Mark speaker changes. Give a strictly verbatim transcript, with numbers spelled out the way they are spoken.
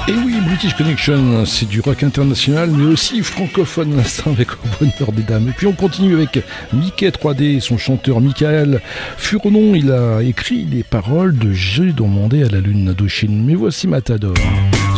Speaker 1: Et oui, British Connection, c'est du rock international, mais aussi francophone, ça avec au bonheur des dames. Et puis on continue avec Mickey trois D, son chanteur Michael Furnon, il a écrit les paroles de J'ai demandé à la lune d'Indochine. Mais voici Matador.